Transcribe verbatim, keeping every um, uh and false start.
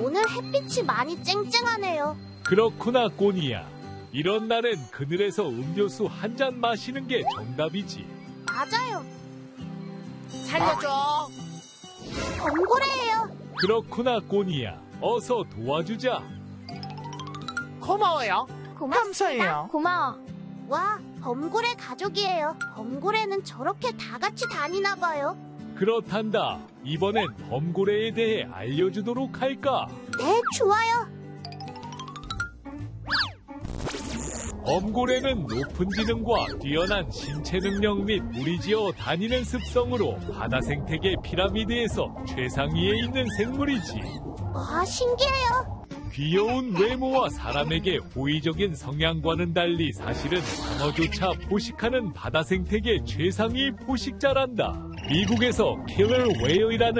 오늘 햇빛이 많이 쨍쨍하네요. 그렇구나, 꼬니야. 이런 날엔 그늘에서 음료수 한 잔 마시는 게 정답이지. 맞아요. 살려줘. 범고래예요. 그렇구나, 꼬니야. 어서 도와주자. 고마워요. 고맙습니다. 감사해요. 고마워. 와, 범고래 가족이에요. 범고래는 저렇게 다 같이 다니나 봐요. 그렇단다. 이번엔 범고래에 대해 알려주도록 할까? 네, 좋아요. 범고래는 높은 지능과 뛰어난 신체 능력 및 무리지어 다니는 습성으로 바다 생태계 피라미드에서 최상위에 있는 생물이지. 와, 신기해요. 귀여운 외모와 사람에게 호의적인 성향과는 달리 사실은 상어조차 포식하는 바다 생태계 최상위 포식자란다. 미국에서 킬러 웨일이라는